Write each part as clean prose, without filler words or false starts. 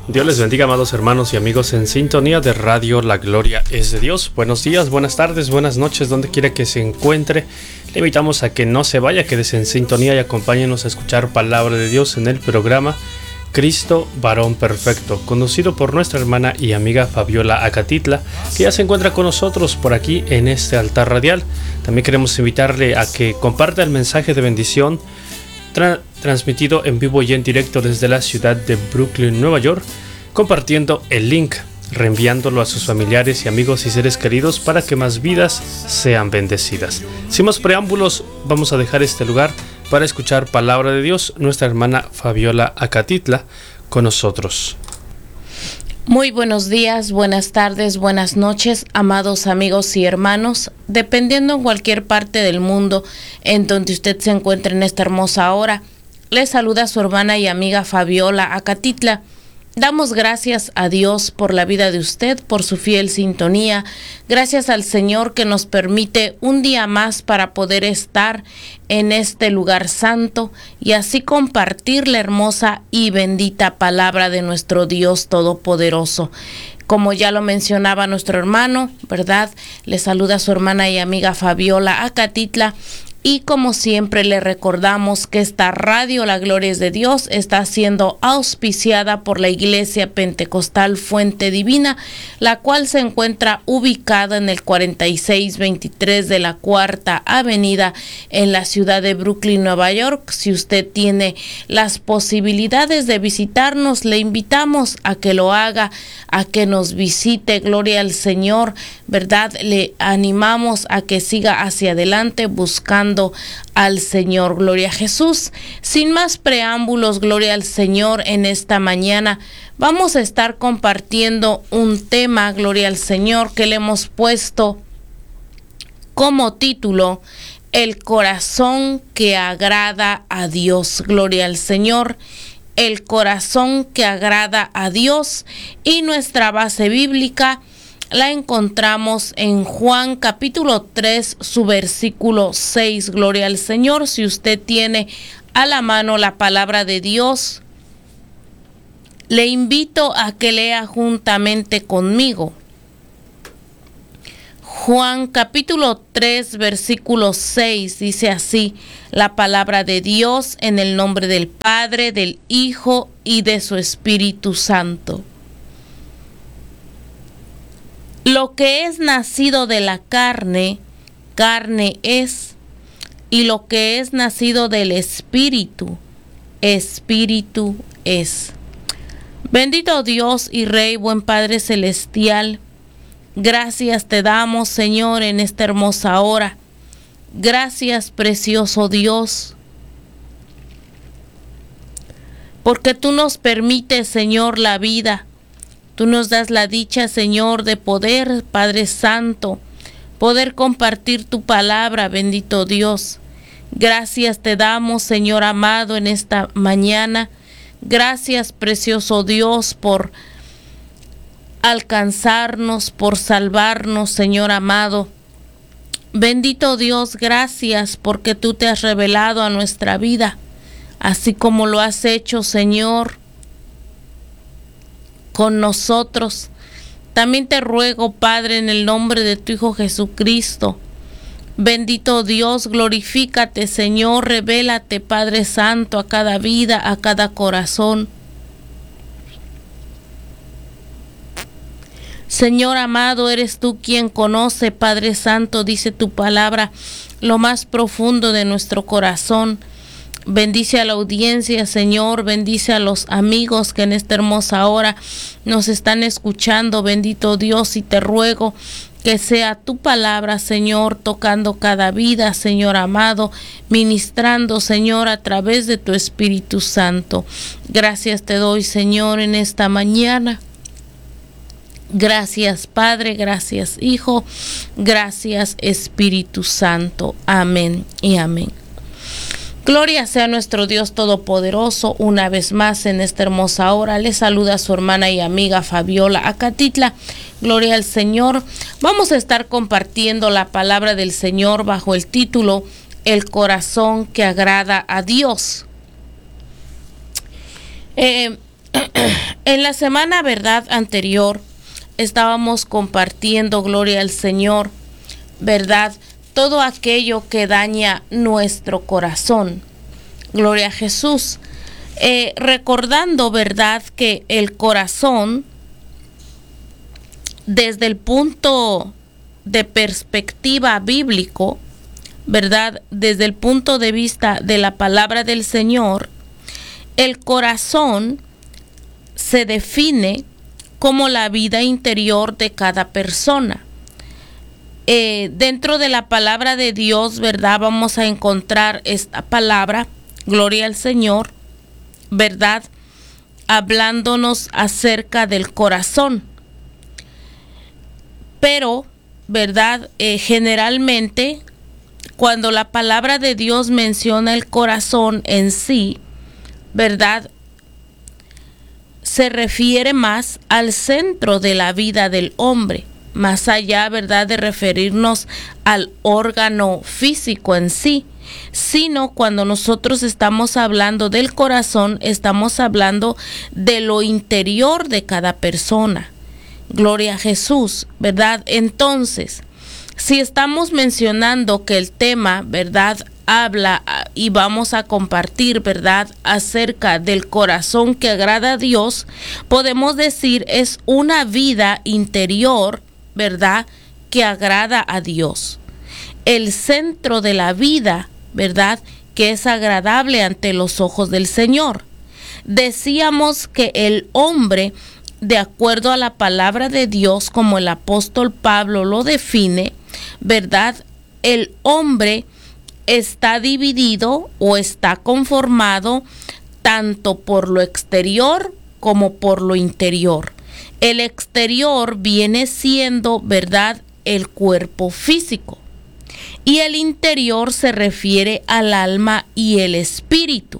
Dios les bendiga, amados hermanos y amigos en sintonía de Radio La Gloria es de Dios. Buenos días, buenas tardes, buenas noches, donde quiera que se encuentre. Le invitamos a que no se vaya, quédese en sintonía y acompáñenos a escuchar palabra de Dios en el programa Cristo Varón Perfecto, conducido por nuestra hermana y amiga Fabiola Acatitla, que ya se encuentra con nosotros por aquí en este altar radial. También queremos invitarle a que comparta el mensaje de bendición transmitido en vivo y en directo desde la ciudad de Brooklyn, Nueva York, compartiendo el link, reenviándolo a sus familiares y amigos y seres queridos para que más vidas sean bendecidas. Sin más preámbulos, vamos a dejar este lugar para escuchar palabra de Dios. Nuestra hermana Fabiola Acatitla con nosotros. Muy buenos días, buenas tardes, buenas noches, amados amigos y hermanos, dependiendo en cualquier parte del mundo en donde usted se encuentre en esta hermosa hora. Le saluda su hermana y amiga Fabiola Acatitla. Damos gracias a Dios por la vida de usted, por su fiel sintonía. Gracias al Señor que nos permite un día más para poder estar en este lugar santo y así compartir la hermosa y bendita palabra de nuestro Dios Todopoderoso. Como ya lo mencionaba nuestro hermano, ¿verdad? Le saluda su hermana y amiga Fabiola Acatitla. Y como siempre le recordamos que esta radio La Gloria es de Dios está siendo auspiciada por la Iglesia Pentecostal Fuente Divina, la cual se encuentra ubicada en el 4623 de la Cuarta Avenida en la ciudad de Brooklyn, Nueva York. Si usted tiene las posibilidades de visitarnos, le invitamos a que lo haga, a que nos visite. Gloria al Señor, ¿verdad? Le animamos a que siga hacia adelante buscando al Señor. Gloria a Jesús. Sin más preámbulos, gloria al Señor. En esta mañana vamos a estar compartiendo un tema, gloria al Señor, que le hemos puesto como título: el corazón que agrada a Dios. Gloria al Señor. El corazón que agrada a Dios. Y nuestra base bíblica la encontramos en Juan capítulo 3, su versículo 6. Gloria al Señor. Si usted tiene a la mano la palabra de Dios, le invito a que lea juntamente conmigo. Juan capítulo 3, versículo 6, dice así la palabra de Dios, en el nombre del Padre, del Hijo y de su Espíritu Santo. Lo que es nacido de la carne, carne es, y lo que es nacido del Espíritu, Espíritu es. Bendito Dios y Rey, buen Padre Celestial, gracias te damos, Señor, en esta hermosa hora. Gracias, precioso Dios, porque tú nos permites, Señor, la vida. Tú nos das la dicha, Señor, de poder, Padre Santo, poder compartir tu palabra, bendito Dios. Gracias te damos, Señor amado, en esta mañana. Gracias, precioso Dios, por alcanzarnos, por salvarnos, Señor amado. Bendito Dios, gracias porque tú te has revelado a nuestra vida, así como lo has hecho, Señor, con nosotros. También te ruego, Padre, en el nombre de tu Hijo Jesucristo. Bendito Dios, glorifícate, Señor, revélate, Padre Santo, a cada vida, a cada corazón. Señor amado, eres tú quien conoce, Padre Santo, dice tu palabra, lo más profundo de nuestro corazón. Bendice a la audiencia, Señor, bendice a los amigos que en esta hermosa hora nos están escuchando, bendito Dios, y te ruego que sea tu palabra, Señor, tocando cada vida, Señor amado, ministrando, Señor, a través de tu Espíritu Santo. Gracias te doy, Señor, en esta mañana. Gracias, Padre, gracias, Hijo, gracias, Espíritu Santo. Amén y amén. Gloria sea nuestro Dios Todopoderoso. Una vez más en esta hermosa hora le saluda su hermana y amiga Fabiola Acatitla. Gloria al Señor. Vamos a estar compartiendo la palabra del Señor bajo el título El corazón que agrada a Dios. En la semana, verdad, anterior, estábamos compartiendo, gloria al Señor, verdad, todo aquello que daña nuestro corazón. Gloria a Jesús. Recordando, verdad, que el corazón, desde el punto de perspectiva bíblico, verdad, desde el punto de vista de la palabra del Señor, el corazón se define como la vida interior de cada persona. Dentro de la palabra de Dios, verdad, vamos a encontrar esta palabra, gloria al Señor, verdad, hablándonos acerca del corazón. Pero, verdad, generalmente, cuando la palabra de Dios menciona el corazón en sí, verdad, se refiere más al centro de la vida del hombre, más allá, verdad, de referirnos al órgano físico en sí, sino cuando nosotros estamos hablando del corazón, estamos hablando de lo interior de cada persona. Gloria a Jesús, ¿verdad? Entonces, si estamos mencionando que el tema, ¿verdad?, habla y vamos a compartir, ¿verdad?, acerca del corazón que agrada a Dios, podemos decir es una vida interior, ¿verdad?, que agrada a Dios. El centro de la vida, ¿verdad?, que es agradable ante los ojos del Señor. Decíamos que el hombre, de acuerdo a la palabra de Dios, como el apóstol Pablo lo define, ¿verdad?, el hombre está dividido o está conformado tanto por lo exterior como por lo interior. El exterior viene siendo, ¿verdad?, el cuerpo físico. Y el interior se refiere al alma y el espíritu.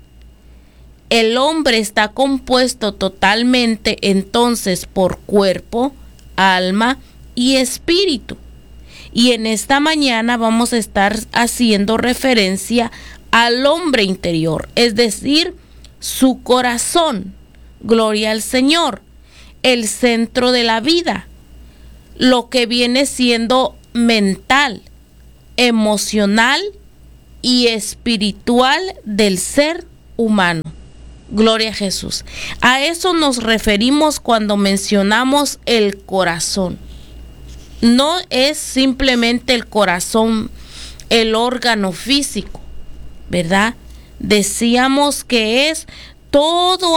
El hombre está compuesto totalmente entonces por cuerpo, alma y espíritu. Y en esta mañana vamos a estar haciendo referencia al hombre interior, es decir, su corazón. Gloria al Señor, el centro de la vida, lo que viene siendo mental, emocional y espiritual del ser humano. Gloria a Jesús. A eso nos referimos cuando mencionamos el corazón. No es simplemente el corazón, el órgano físico, ¿verdad? Decíamos que es todo